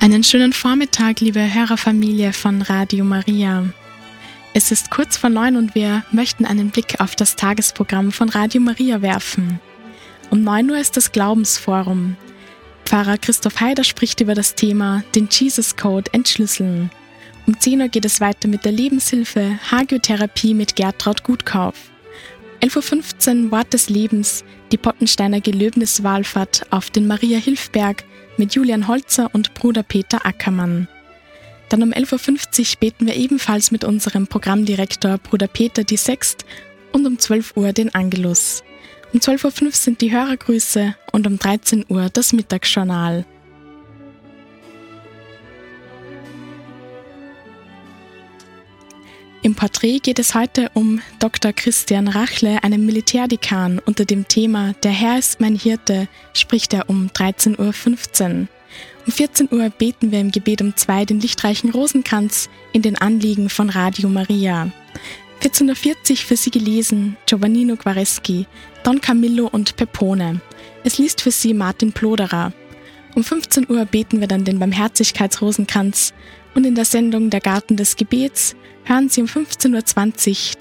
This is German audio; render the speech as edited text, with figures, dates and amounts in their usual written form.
Einen schönen Vormittag, liebe Hörerfamilie von Radio Maria. Es ist kurz vor 9 und wir möchten einen Blick auf das Tagesprogramm von Radio Maria werfen. Um 9 Uhr ist das Glaubensforum. Pfarrer Christoph Heider spricht über das Thema den Jesus Code entschlüsseln. Um 10 Uhr geht es weiter mit der Lebenshilfe Hagiotherapie mit Gertraud Gutkauf. 11.15 Uhr Wort des Lebens, die Pottensteiner Gelöbniswallfahrt auf den Maria-Hilf-Berg mit Julian Holzer und Bruder Peter Ackermann. Dann um 11.50 Uhr beten wir ebenfalls mit unserem Programmdirektor Bruder Peter die Sext und um 12 Uhr den Angelus. Um 12.05 Uhr sind die Hörergrüße und um 13 Uhr das Mittagsjournal. Im Porträt geht es heute um Dr. Christian Rachle, einen Militärdekan. Unter dem Thema »Der Herr ist mein Hirte« spricht er um 13.15 Uhr. Um 14 Uhr beten wir im Gebet um 2 den lichtreichen Rosenkranz in den Anliegen von Radio Maria. 14.40 Uhr für Sie gelesen Giovannino Guareschi, Don Camillo und Pepone. Es liest für Sie Martin Ploderer. Um 15 Uhr beten wir dann den Barmherzigkeitsrosenkranz und in der Sendung Der Garten des Gebets hören Sie um 15.20 Uhr